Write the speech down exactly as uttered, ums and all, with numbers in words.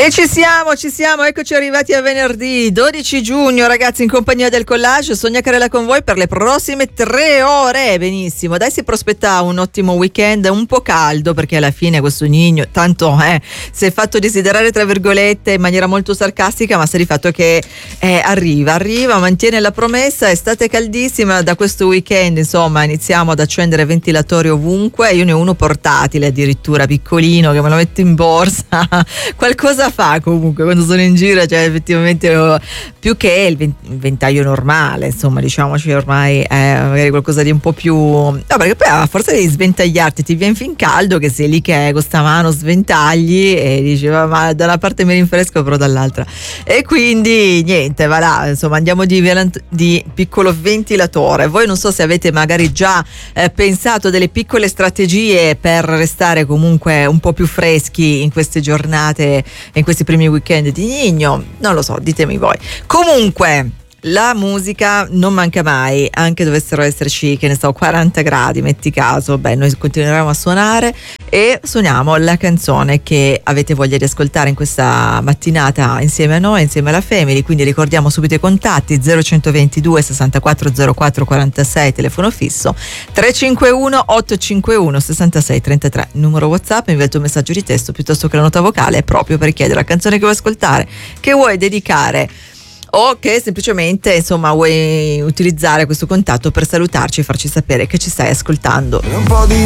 E ci siamo, ci siamo, eccoci arrivati a venerdì dodici giugno, ragazzi, in compagnia del Collage. Sonia Carella con voi per le prossime tre ore. Benissimo, dai, si prospetta un ottimo weekend, un po' caldo perché alla fine questo Niño tanto eh, si è fatto desiderare tra virgolette in maniera molto sarcastica, ma sta di fatto che eh, arriva, arriva, mantiene la promessa, estate caldissima. Da questo weekend insomma iniziamo ad accendere ventilatori ovunque, io ne ho uno portatile addirittura piccolino che me lo metto in borsa, qualcosa fa comunque quando sono in giro, cioè effettivamente oh, più che il, vent- il ventaglio normale, insomma, diciamoci ormai è magari qualcosa di un po' più, no, perché poi a forza di sventagliarti ti viene fin caldo che sei lì che con sta mano sventagli e dici ma, ma da una parte mi rinfresco però dall'altra, e quindi niente, va là, insomma andiamo di, di piccolo ventilatore. Voi non so se avete magari già eh, pensato delle piccole strategie per restare comunque un po' più freschi in queste giornate, in questi primi weekend di Niño, non lo so, ditemi voi. Comunque la musica non manca mai, anche dovessero esserci, che ne so, quaranta gradi, metti caso, beh, noi continueremo a suonare e suoniamo la canzone che avete voglia di ascoltare in questa mattinata insieme a noi, insieme alla Family. Quindi ricordiamo subito i contatti: zero centoventidue sessantaquattro zero quattro quarantasei telefono fisso, tre cinque uno otto cinque uno sessantasei trentatré numero WhatsApp. Invia il tuo messaggio di testo piuttosto che la nota vocale, proprio per chiedere la canzone che vuoi ascoltare, che vuoi dedicare, o che semplicemente insomma vuoi utilizzare questo contatto per salutarci e farci sapere che ci stai ascoltando. Un po' di